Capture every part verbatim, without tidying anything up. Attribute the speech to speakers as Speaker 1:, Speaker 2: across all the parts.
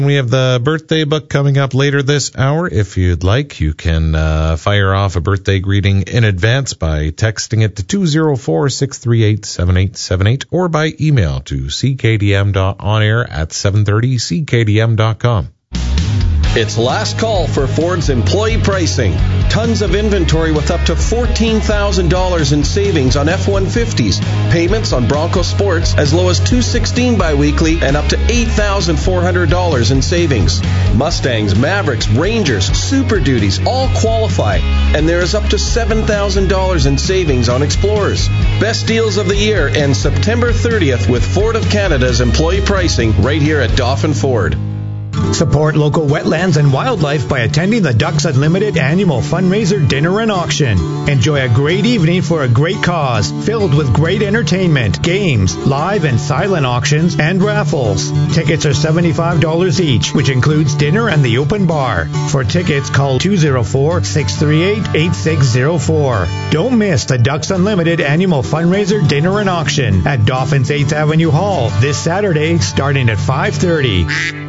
Speaker 1: We have the birthday book coming up later this hour. If you'd like, you can uh, fire off a birthday greeting in advance by texting it to two oh four, six three eight, seven eight seven eight or by email to c k d m dot on air at seven thirty c k d m dot com.
Speaker 2: It's last call for Ford's employee pricing. Tons of inventory with up to fourteen thousand dollars in savings on F one fifties. Payments on Bronco Sports as low as two hundred sixteen dollars biweekly and up to eight thousand four hundred dollars in savings. Mustangs, Mavericks, Rangers, Super Duties all qualify. And there is up to seven thousand dollars in savings on Explorers. Best deals of the year end September thirtieth with Ford of Canada's employee pricing right here at Dauphin Ford.
Speaker 3: Support local wetlands and wildlife by attending the Ducks Unlimited annual fundraiser dinner and auction. Enjoy a great evening for a great cause, filled with great entertainment, games, live and silent auctions, and raffles. Tickets are seventy-five dollars each, which includes dinner and the open bar. For tickets, call two oh four, six three eight, eight six oh four. Don't miss the Ducks Unlimited annual fundraiser dinner and auction at Dauphins eighth Avenue Hall this Saturday, starting at five thirty.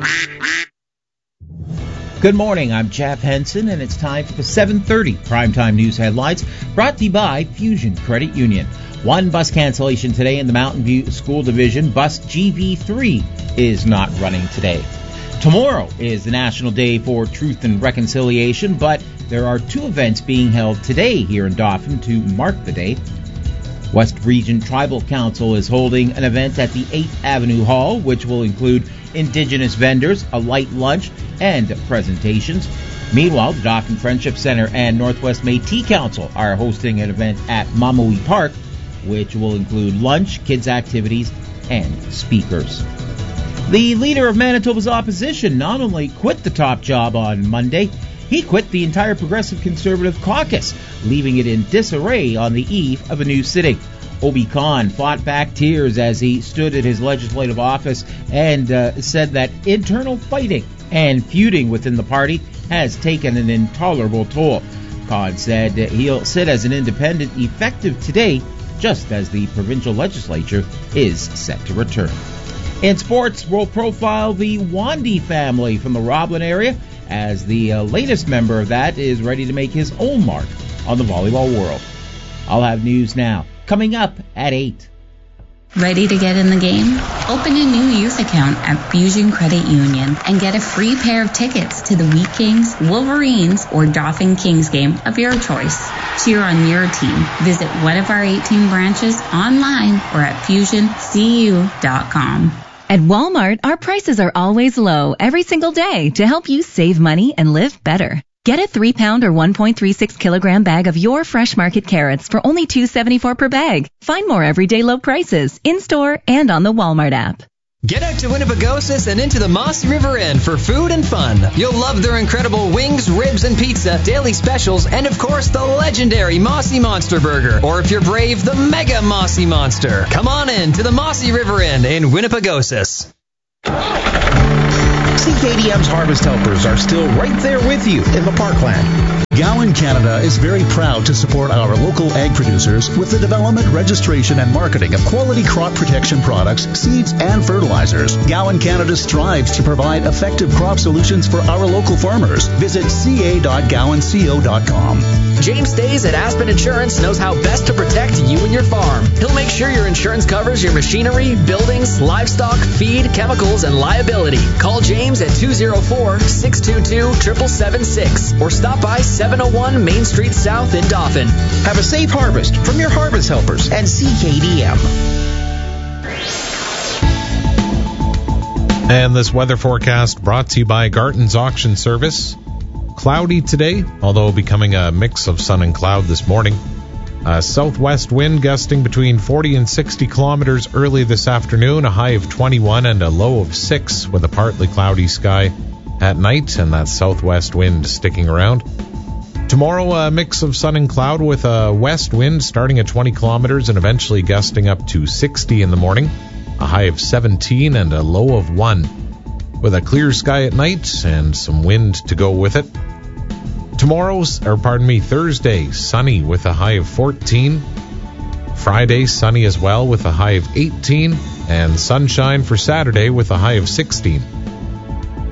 Speaker 4: Good morning, I'm Jeff Henson, and it's time for the seven thirty Primetime News Headlines, brought to you by Fusion Credit Union. One bus cancellation today in the Mountain View School Division. Bus G V three is not running today. Tomorrow is the National Day for Truth and Reconciliation, but there are two events being held today here in Dauphin to mark the day. West Region Tribal Council is holding an event at the eighth Avenue Hall, which will include Indigenous vendors, a light lunch, and presentations. Meanwhile, the Dauphin Friendship Center and Northwest Métis Council are hosting an event at Mamui Park, which will include lunch, kids' activities, and speakers. The leader of Manitoba's opposition not only quit the top job on Monday, he quit the entire Progressive Conservative caucus, leaving it in disarray on the eve of a new sitting. Obi Khan fought back tears as he stood at his legislative office and uh, said that internal fighting and feuding within the party has taken an intolerable toll. Khan said he'll sit as an independent effective today, just as the provincial legislature is set to return. In sports, we'll profile the Wandy family from the Roblin area, as the uh, latest member of that is ready to make his own mark on the volleyball world. I'll have news now, coming up at eight.
Speaker 5: Ready to get in the game? Open a new youth account at Fusion Credit Union and get a free pair of tickets to the Wheat Kings, Wolverines, or Dauphin Kings game of your choice. Cheer on your team. Visit one of our eighteen branches online or at fusion c u dot com.
Speaker 6: At Walmart, our prices are always low every single day to help you save money and live better. Get a three pound or one point three six kilogram bag of your fresh market carrots for only two dollars and seventy-four cents per bag. Find more everyday low prices in-store and on the Walmart app.
Speaker 7: Get out to Winnipegosis and into the Mossy River Inn for food and fun. You'll love their incredible wings, ribs, and pizza, daily specials, and of course the legendary Mossy Monster Burger. Or if you're brave, the Mega Mossy Monster. Come on in to the Mossy River Inn in Winnipegosis.
Speaker 8: C K D M's Harvest Helpers are still right there with you in the parkland.
Speaker 9: Gowan Canada is very proud to support our local ag producers with the development, registration, and marketing of quality crop protection products, seeds, and fertilizers. Gowan Canada strives to provide effective crop solutions for our local farmers. Visit c a dot gowan co dot com.
Speaker 7: James Stays at Aspen Insurance knows how best to protect you and your farm. He'll make sure your insurance covers your machinery, buildings, livestock, feed, chemicals, and liability. Call James at two oh four, six two two, seven seven seven six or stop by seven oh one Main Street South in Dauphin.
Speaker 8: Have a safe harvest from your Harvest Helpers and C K D M.
Speaker 1: And this weather forecast brought to you by Garton's Auction Service. Cloudy today, although becoming a mix of sun and cloud this morning. A southwest wind gusting between forty and sixty kilometers early this afternoon, a high of twenty-one and a low of six, with a partly cloudy sky at night and that southwest wind sticking around. Tomorrow, a mix of sun and cloud with a west wind starting at twenty kilometers and eventually gusting up to sixty in the morning, a high of seventeen and a low of one, with a clear sky at night and some wind to go with it. Tomorrow's, or pardon me, Thursday, sunny with a high of fourteen. Friday, sunny as well with a high of eighteen. And sunshine for Saturday with a high of sixteen.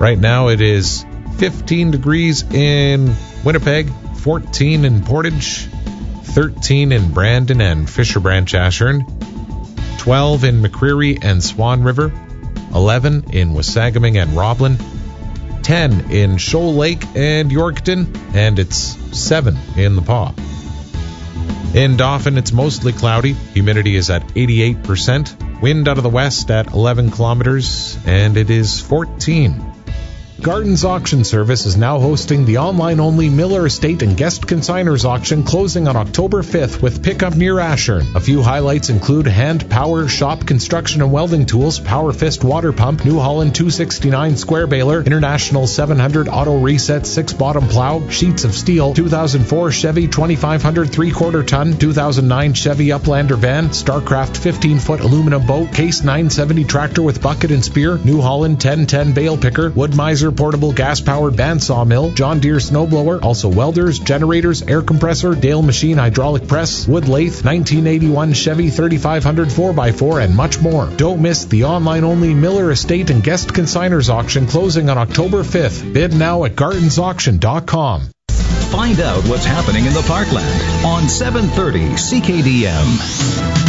Speaker 1: Right now it is fifteen degrees in Winnipeg, fourteen in Portage, thirteen in Brandon and Fisher Branch Ashern, twelve in McCreary and Swan River, eleven in Wasagaming and Roblin, ten in Shoal Lake and Yorkton, and it's seven in the Paw. In Dauphin, it's mostly cloudy. Humidity is at eighty-eight percent. Wind out of the west at eleven kilometers, and it is fourteen. Garden's Auction Service is now hosting the online-only Miller Estate and Guest Consigners Auction closing on October fifth with pickup near Ashern. A few highlights include hand power shop construction and welding tools, Power Fist water pump, New Holland two sixty-nine square baler, International seven hundred auto reset six bottom plow, sheets of steel, two thousand four Chevy twenty-five hundred three-quarter ton, two thousand nine Chevy Uplander van, StarCraft fifteen-foot aluminum boat, Case nine seventy tractor with bucket and spear, New Holland ten ten bale picker, Woodmiser portable gas-powered bandsaw mill, John Deere snowblower, also welders, generators, air compressor, Dale machine hydraulic press, wood lathe, nineteen eighty-one Chevy thirty-five hundred four by four, and much more. Don't miss the online-only Miller Estate and Guest Consigners Auction closing on October fifth. Bid now at gardens auction dot com.
Speaker 10: Find out what's happening in the Parkland on seven thirty C K D M.